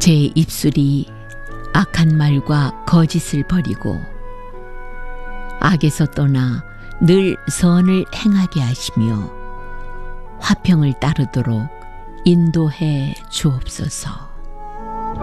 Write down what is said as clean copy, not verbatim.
제 입술이 악한 말과 거짓을 버리고 악에서 떠나 늘 선을 행하게 하시며 화평을 따르도록 인도해 주옵소서.